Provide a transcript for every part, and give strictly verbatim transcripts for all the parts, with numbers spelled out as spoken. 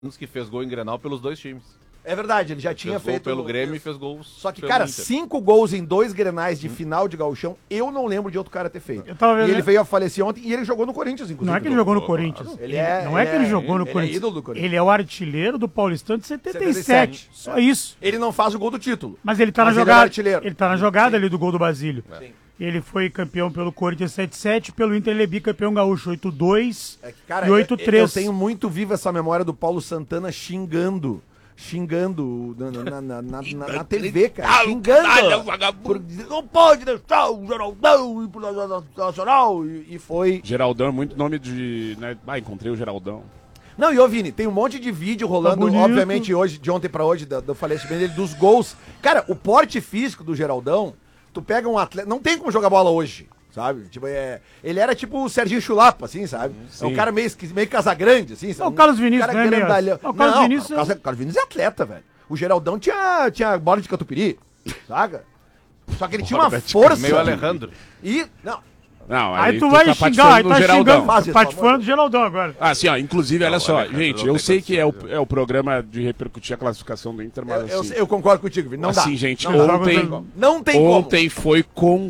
que fez gol em Grenal pelos dois times. É verdade, ele já tinha fez feito... Gol pelo Grêmio e fez gols. Só que, pelo cara, Inter. cinco gols em dois Grenais de hum. final de gauchão, eu não lembro de outro cara ter feito. Eu tava vendo, e ele né? veio a falecer ontem e ele jogou no Corinthians, inclusive. Não é que ele jogou no Corinthians. Claro. Ele é, não é que ele é, jogou no ele Corinthians. É ídolo do Corinthians. Ele é o artilheiro do Paulistão de setenta e sete. setenta e sete. Só isso. Ele não faz o gol do título. Mas ele tá Mas na ele é jogada. artilheiro. Ele tá na jogada ali do gol do Basílio. Sim. Ele foi campeão pelo Corinthians sete sete, pelo Inter ele é bicampeão gaúcho oito dois é que, cara, e oito três. Eu, eu tenho muito viva essa memória do Paulo Santana xingando. Xingando na, na, na, na, na, na T V, cara. Xingando. Por, não pode deixar o Geraldão ir pro Nacional. E, e foi. Geraldão é muito nome de. Né? Ah, encontrei o Geraldão. Não, e ô Vini, tem um monte de vídeo rolando, tá obviamente, hoje, de ontem pra hoje, do, do falecimento dele, dos gols. Cara, o porte físico do Geraldão, tu pega um atleta. Não tem como jogar bola hoje. Sabe? Tipo, é, ele era tipo o Serginho Chulapa, assim, sabe? Sim. É um cara meio, meio Casagrande, assim, sabe? É o Carlos Vinícius, um cara né, grandalhão. o Carlos não, Vinícius... o Carlos, Carlos Vinícius é atleta, velho. O Geraldão tinha, tinha bola de catupiry, saca? Só que ele tinha uma força. Meio Alejandro. E, não... Não, aí, aí tu tu vai tá xingar, aí tá xingando, Faz patifando do Geraldão agora. Ah, sim, ó, inclusive, olha não, só, Alejandro, gente, não eu tem sei que é o, condição. é o programa de repercutir a classificação do Inter, mas Eu, assim... eu, eu concordo contigo, Vini, não assim, dá. gente, não ontem... Dá. Não tem como. Ontem foi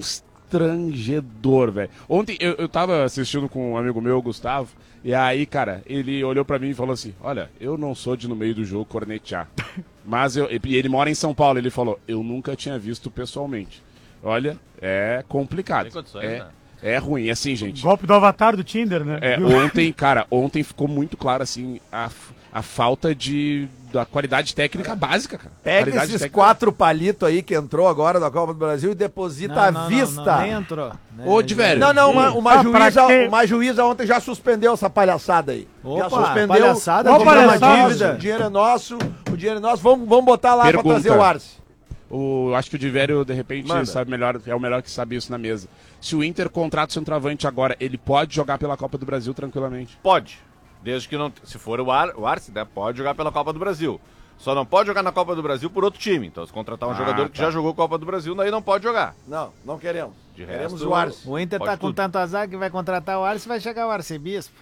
constrangedor, velho. Ontem eu, eu tava assistindo com um amigo meu, o Gustavo, e aí, cara, ele olhou pra mim e falou assim, olha, eu não sou de no meio do jogo cornetear, mas eu... E ele mora em São Paulo, ele falou, eu nunca tinha visto pessoalmente. Olha, é complicado. Tem condições, é, né? é ruim, assim, gente. Golpe do avatar do Tinder, né? É, ontem, cara, ontem ficou muito claro, assim, a, a falta de da qualidade técnica básica, cara. Pega Qualidade esses técnica. quatro palitos aí que entrou agora da Copa do Brasil e deposita à não, vista. Não, não, nem entrou. Ô, de velho. Não, não, uma, uma, Ah, juíza, pra quê? uma juíza ontem já suspendeu essa palhaçada aí. Opa, já suspendeu. palhaçada, Vamos qual pagar palhaçada? uma dívida. O dinheiro é nosso, o dinheiro é nosso. Vamos, vamos botar lá Pergunta. pra trazer o Arce. O, acho que o Divério, de repente, Manda. sabe melhor, é o melhor que sabe isso na mesa. Se o Inter contrata o centroavante agora, ele pode jogar pela Copa do Brasil tranquilamente? Pode. Desde que não. Se for o, Ar, o Arce, né? Pode jogar pela Copa do Brasil. Só não pode jogar na Copa do Brasil por outro time. Então, se contratar um Ah, jogador que tá. já jogou Copa do Brasil, daí não pode jogar. Não, não queremos. De queremos resto, o Arce. O Inter Pode tá com tudo. tanto azar que vai contratar o Arce e vai chegar o arcebispo.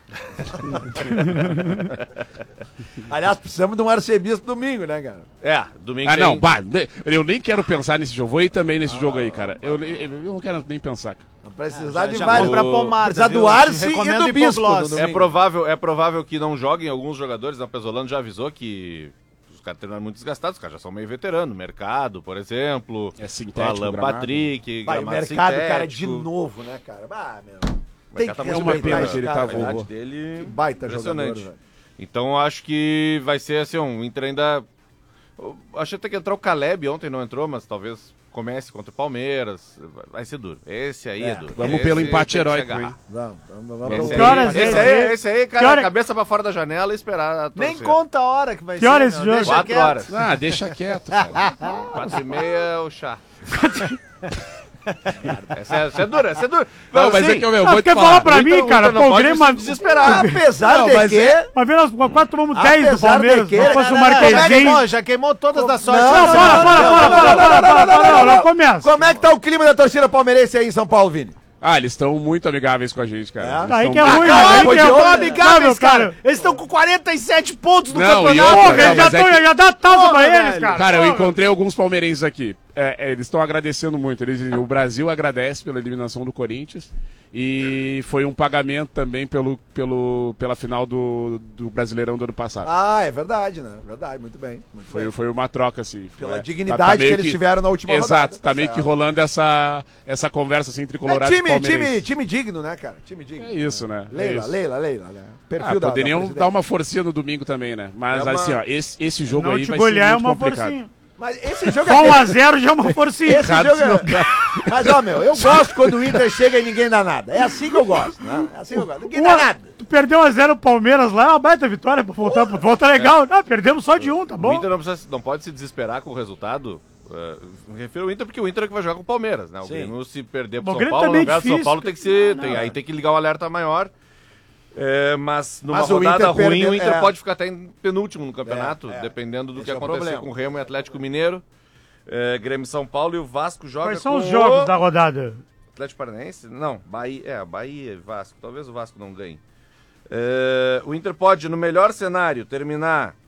Aliás, precisamos de um arcebispo domingo, né, cara? É, domingo Ah, tem- não, bah, eu nem quero pensar nesse jogo. Vou ir também nesse jogo aí, cara. Eu, eu não quero nem pensar, cara. Não precisar de já vários. compra pomada, Precisar viu? do Arce Te e recomendo do Bispo. Hipogloss. no É domingo. provável, é provável que não joguem alguns jogadores. O Pesolano já avisou que os caras treinaram muito desgastados. Os caras já são meio veteranos. Mercado, por exemplo. É O sintético, Alan gramado. Patrick. Vai, o gramado mercado, cara, de sintético. novo, né, cara? Ah, meu. O Tem mercado tá que muito uma bem, pena cara. que ele A tá qualidade vovô. dele Baita impressionante. jogador, velho. Então eu acho que vai ser assim, um Inter ainda... Eu achei até que entrar o Caleb ontem, não entrou, mas talvez comece contra o Palmeiras. Vai ser duro. Esse aí é, É. duro. Vamos Esse pelo tem empate que heróico, chegar. hein? Vamos, vamos, vamos. Esse Que horas aí, é esse esse? aí, esse aí, Que cara, hora- cabeça pra fora da janela e esperar a Nem torcer. conta a hora que vai Que ser. hora é esse meu, jogo? deixa Quatro quieto. horas. Ah, deixa quieto, cara. Quatro e meia é o chá. essa, é, essa é dura, essa é dura. Não, mas assim, é que eu, eu Ah, vou te quer falar falar. pra o Inter- mim, o cara? Inter não Pô, o pode Grêmio... se desesperar. Apesar Não, de mas que... é- Uma vez nós quase tomamos dez do Apesar de Palmeiras. que- Não fosse o Não, não, não, Já Marquezinho. queimou, já queimou todas das sortes. Não, Não, não, para, para, não, para, não, para, não, para, não, para, não, para, não, não, não. não começa. Como é que tá o clima da torcida palmeirense aí em São Paulo, Vini? Ah, eles estão muito amigáveis com a gente, cara. É? Eles Aí tão- que é ruim, cara, aí foi que é de ruim. ontem, Amigáveis, Não, cara. Eles estão com quarenta e sete pontos no Não, e campeonato. outra, Porra, Não, ele já, mas é tão- que- já dá taça Porra, pra eles, velho. cara. Cara, eu Porra. encontrei alguns palmeirenses aqui. É, é, eles estão agradecendo muito. Eles, o Brasil agradece pela eliminação do Corinthians. E foi um pagamento também pelo, pelo, pela final do, do Brasileirão do ano passado. Ah, é verdade, né? Verdade, muito bem. Muito Foi, bem. foi uma troca, assim. Pela É, dignidade tá- tá que meio eles tiveram na última Exato, rodada. tá meio que Certo. rolando essa, essa conversa assim, entre É Colorado e time, Palmeirense. time, time digno, né, cara? Time digno. É isso, né? É Leila, isso. Leila, Leila, né? Perfil Ah, da, poderiam da dar uma forcinha no domingo também, né? Mas É uma- assim, ó, esse, esse jogo Não aí te vai golear ser é muito uma complicado. forcinha. Mas esse jogo Só um é... a zero já é uma forcinha. Esse jogo é... Mas, ó, meu, eu gosto quando o Inter chega e ninguém dá nada. É assim que eu gosto, né? É assim que eu gosto. Ninguém dá Uma- nada. Tu perdeu um a zero o Palmeiras lá, é uma baita vitória pra voltar, volta legal. Não, perdemos só de um, tá O bom? Inter não, precisa, não pode se desesperar com o resultado. Uh, me refiro ao Inter porque o Inter é que vai jogar com o Palmeiras, né? O Sim. Grêmio, se perder O pro São Grêmio Paulo, também no caso do São difícil, Paulo tem que ser. não, tem- não, aí é. tem que ligar o alerta maior. É, mas numa Mas o rodada Inter ruim, perde- o Inter é. pode ficar até em penúltimo no campeonato, É, é. dependendo do Esse que é o acontecer problema. com o Remo e Atlético Mineiro. É, Grêmio e São Paulo e o Vasco joga Quais são com os jogos o da rodada? Atlético Paranaense? Não, Bahia, é, Bahia e Vasco. Talvez o Vasco não ganhe. É, o Inter pode, no melhor cenário, terminar